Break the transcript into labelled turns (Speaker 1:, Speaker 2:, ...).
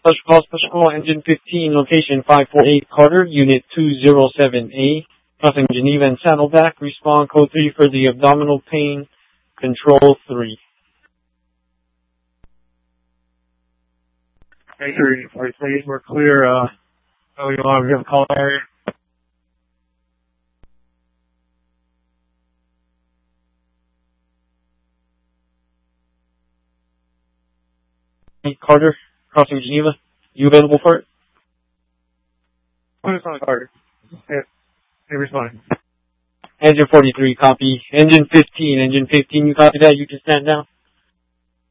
Speaker 1: Special call, engine 15, location 548 Carter, unit 207A, crossing Geneva and Saddleback. Respond code 3 for the abdominal pain, control 3.
Speaker 2: Hey, 3, please, we're clear, you want to give a call area?
Speaker 1: Carter, crossing Geneva. You available for it?
Speaker 2: Put us on Carter. Yeah, hey, respond.
Speaker 1: Engine 43, copy. Engine 15, you copy that? You can stand down.